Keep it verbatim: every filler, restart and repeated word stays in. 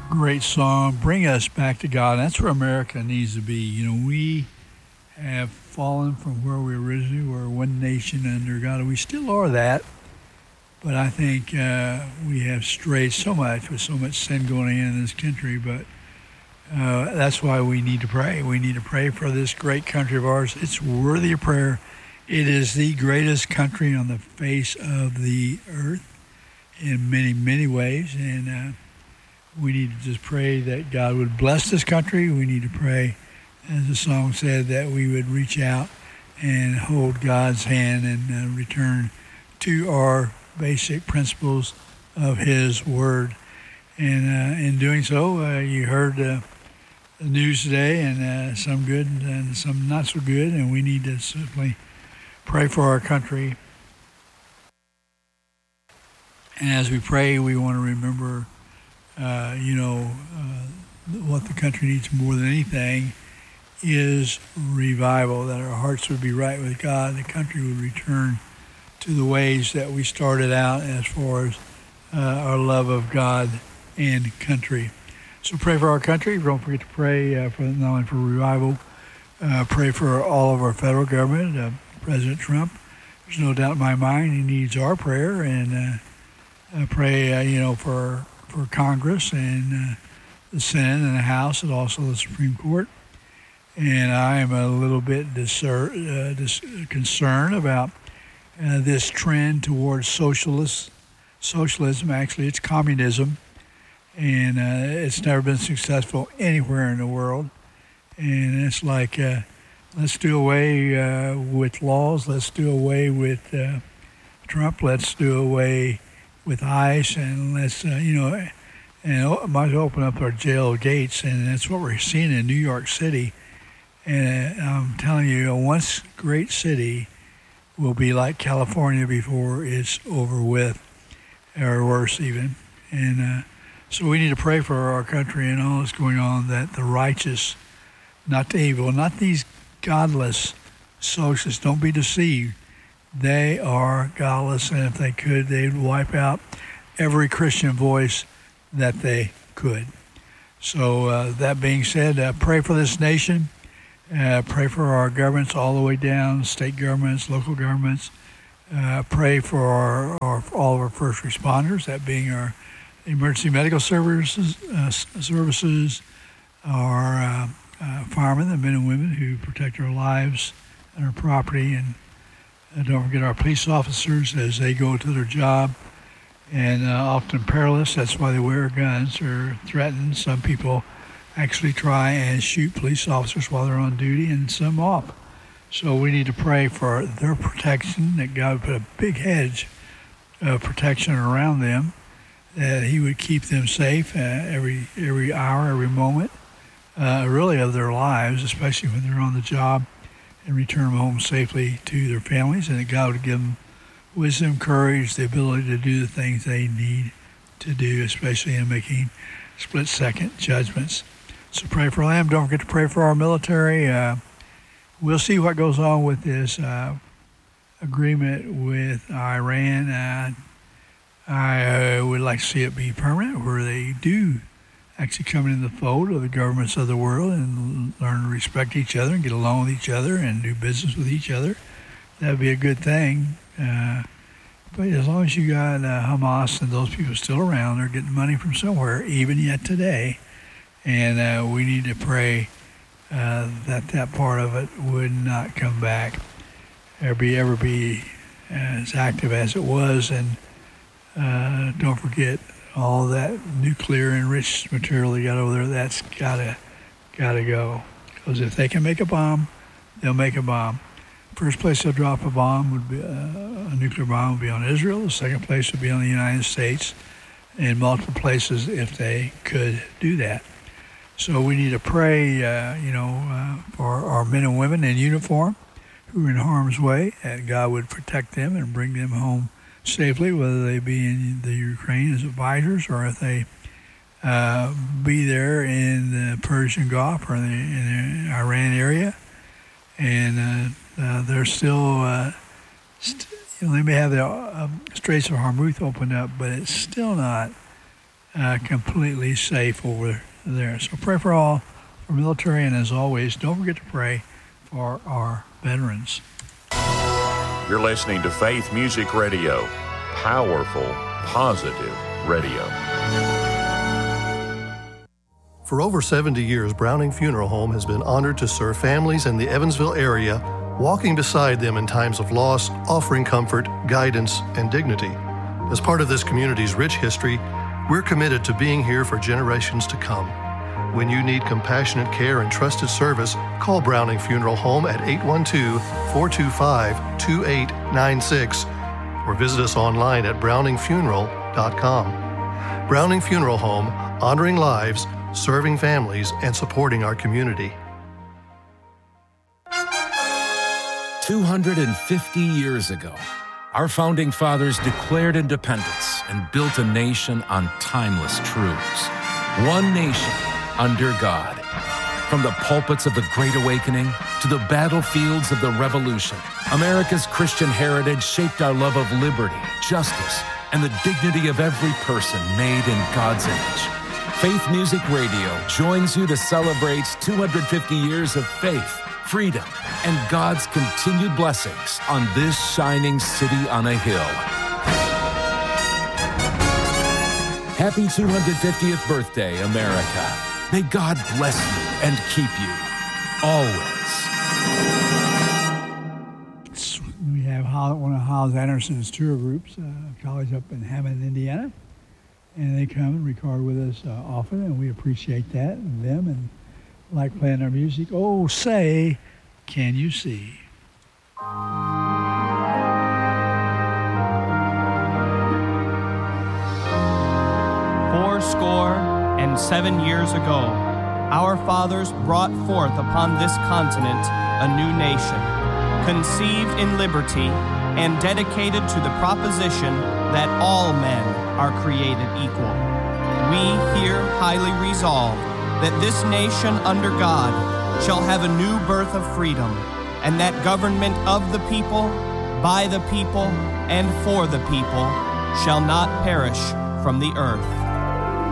Great song. Bring us back to God. That's where America needs to be. You know, we have fallen from where we originally were, one nation under God. We still are that, but I think uh, we have strayed so much with so much sin going on in this country. But uh, that's why we need to pray. We need to pray for this great country of ours. It's worthy of prayer. It is the greatest country on the face of the earth in many, many ways, and uh, we need to just pray that God would bless this country. We need to pray, as the song said, that we would reach out and hold God's hand and uh, return to our basic principles of His Word. And uh, in doing so, uh, you heard uh, the news today, and uh, some good and some not so good, and we need to simply pray for our country. And as we pray, we want to remember Uh, you know, uh, what the country needs more than anything is revival, that our hearts would be right with God, the country would return to the ways that we started out as far as uh, our love of God and country. So pray for our country. Don't forget to pray uh, for not only for revival, uh, pray for all of our federal government, uh, President Trump. There's no doubt in my mind he needs our prayer, and uh, uh, pray, uh, you know, for for Congress and uh, the Senate and the House and also the Supreme Court. And I am a little bit discer- uh, dis- concerned about uh, this trend towards socialist, socialism. Actually, it's communism, and uh, it's never been successful anywhere in the world. And it's like, uh, let's do away uh, with laws. Let's do away with uh, Trump. Let's do away with ICE, and let's, uh, you know, and might open up our jail gates, and that's what we're seeing in New York City. And uh, I'm telling you, a once great city will be like California before it's over with, or worse even. And uh, so we need to pray for our country and all that's going on, that the righteous, not the evil, not these godless socialists, don't be deceived. They are godless, and if they could, they'd wipe out every Christian voice that they could. So uh, that being said, uh, pray for this nation. Uh, pray for our governments all the way down, state governments, local governments. Uh, pray for our, our, all of our first responders, that being our emergency medical services, uh, services our uh, uh, firemen, the men and women who protect our lives and our property, and And don't forget our police officers as they go to their job, and uh, often perilous. That's why they wear guns or threaten. Some people actually try and shoot police officers while they're on duty, and some off. So we need to pray for their protection, that God would put a big hedge of protection around them, that He would keep them safe uh, every every hour, every moment, uh, really of their lives, especially when they're on the job, and return them home safely to their families, and that God would give them wisdom, courage, the ability to do the things they need to do, especially in making split-second judgments. So pray for them. Don't forget to pray for our military. Uh, we'll see what goes on with this uh, agreement with Iran. Uh, I uh, would like to see it be permanent, where they do actually come into the fold of the governments of the world and learn to respect each other and get along with each other and do business with each other. That would be a good thing. Uh, but as long as you got uh, Hamas and those people still around, they're getting money from somewhere, even yet today. And uh, we need to pray uh, that that part of it would not come back or be ever be as active as it was. And uh, don't forget, all that nuclear enriched material they got over there, that's gotta gotta go. Because if they can make a bomb, they'll make a bomb. First place they'll drop a bomb would be uh, a nuclear bomb would be on Israel. The second place would be on the United States, and multiple places if they could do that. So we need to pray, uh, you know, uh, for our men and women in uniform who are in harm's way, that God would protect them and bring them home safely, whether they be in the Ukraine as advisors or if they uh, be there in the Persian Gulf or in the, in the Iran area. And uh, uh, they're still, uh, st- you know, they may have the uh, Straits of Hormuz opened up, but it's still not uh, completely safe over there. So pray for all, for military, and as always, don't forget to pray for our veterans. You're listening to Faith Music Radio, powerful, positive radio. For over seventy years, Browning Funeral Home has been honored to serve families in the Evansville area, walking beside them in times of loss, offering comfort, guidance, and dignity. As part of this community's rich history, we're committed to being here for generations to come. When you need compassionate care and trusted service, call Browning Funeral Home at eight one two, four two five, two eight nine six or visit us online at browning funeral dot com. Browning Funeral Home, honoring lives, serving families, and supporting our community. two hundred fifty years ago, our founding fathers declared independence and built a nation on timeless truths. One nation under God. From the pulpits of the Great Awakening to the battlefields of the Revolution, America's Christian heritage shaped our love of liberty, justice, and the dignity of every person made in God's image. Faith Music Radio joins you to celebrate two hundred fifty years of faith, freedom, and God's continued blessings on this shining city on a hill. Happy two hundred fiftieth birthday, America. May God bless you and keep you, always. We have one of Howes Anderson's tour groups, a college up in Hammond, Indiana. And they come and record with us uh, often, and we appreciate that, and them, and like playing our music. Oh, say, can you see? Four score and seven years ago, our fathers brought forth upon this continent a new nation, conceived in liberty and dedicated to the proposition that all men are created equal. We here highly resolve that this nation under God shall have a new birth of freedom, and that government of the people, by the people, and for the people shall not perish from the earth.